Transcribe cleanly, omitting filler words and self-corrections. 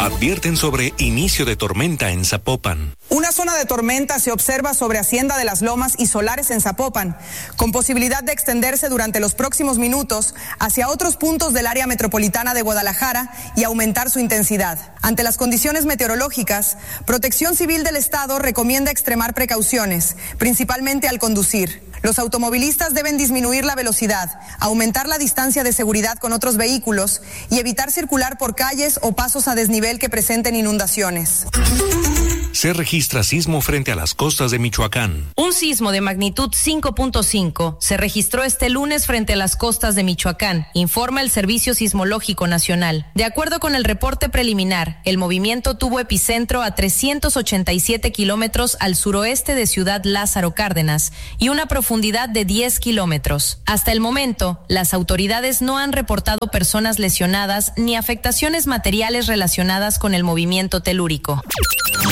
advierten sobre inicio de tormenta en Zapopan. Una zona de tormenta se observa sobre Hacienda de las Lomas y Solares en Zapopan, con posibilidad de extenderse durante los próximos minutos hacia otros puntos del área metropolitana de Guadalajara y aumentar su intensidad. Ante las condiciones meteorológicas, Protección Civil del Estado recomienda extremar precauciones, principalmente al conducir. Los automovilistas deben disminuir la velocidad, aumentar la distancia de seguridad con otros vehículos y evitar circular por calles o pasos a desnivel que presenten inundaciones. Se registra sismo frente a las costas de Michoacán. Un sismo de magnitud 5.5 se registró este lunes frente a las costas de Michoacán, informa el Servicio Sismológico Nacional. De acuerdo con el reporte preliminar, el movimiento tuvo epicentro a 387 kilómetros al suroeste de Ciudad Lázaro Cárdenas y una profundidad de 10 kilómetros. Hasta el momento, las autoridades no han reportado personas lesionadas ni afectaciones materiales relacionadas con el movimiento telúrico.